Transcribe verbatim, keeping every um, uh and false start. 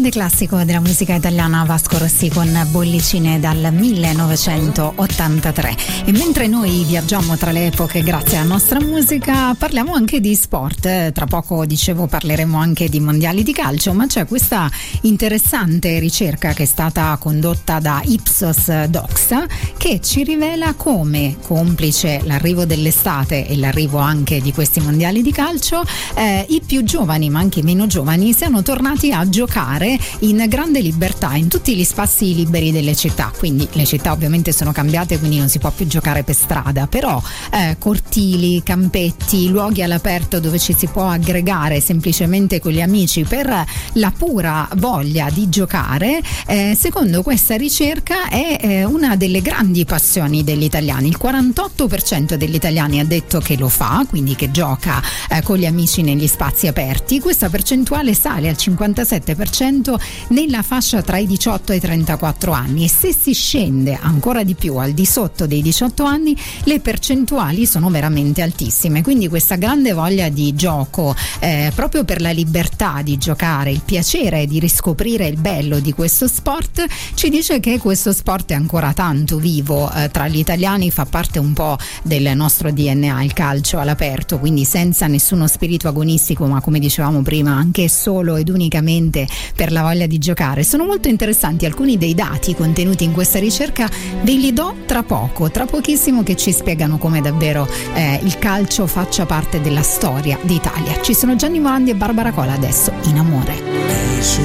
grande classico della musica italiana, Vasco Rossi con Bollicine dal millenovecentottantatré. E mentre noi viaggiamo tra le epoche grazie alla nostra musica, parliamo anche di sport. Tra poco, dicevo, parleremo anche di mondiali di calcio, ma c'è questa interessante ricerca che è stata condotta da Ipsos Doxa che ci rivela come, complice l'arrivo dell'estate e l'arrivo anche di questi mondiali di calcio, eh, i più giovani ma anche i meno giovani siano tornati a giocare in grande libertà in tutti gli spazi liberi delle città. Quindi le città ovviamente sono cambiate, quindi non si può più giocare per strada, però eh, cortili, campetti, luoghi all'aperto dove ci si può aggregare semplicemente con gli amici per la pura voglia di giocare, eh, secondo questa ricerca è eh, una delle grandi passioni degli italiani. Il quarantotto per cento degli italiani ha detto che lo fa, quindi che gioca eh, con gli amici negli spazi aperti. Questa percentuale sale al cinquantasette per cento nella fascia tra i diciotto e i trentaquattro anni, e se si scende ancora di più al di sotto dei diciotto anni le percentuali sono veramente altissime. Quindi questa grande voglia di gioco, eh, proprio per la libertà di giocare, il piacere di riscoprire il bello di questo sport, ci dice che questo sport è ancora tanto vivo eh, tra gli italiani, fa parte un po' del nostro D N A, il calcio all'aperto, quindi senza nessuno spirito agonistico, ma come dicevamo prima anche solo ed unicamente per la voglia di giocare. Sono molto interessanti alcuni dei dati contenuti in questa ricerca, ve li do tra poco, tra pochissimo, che ci spiegano come davvero eh, il calcio faccia parte della storia d'Italia. Ci sono Gianni Morandi e Barbara Cola adesso in Amore. Su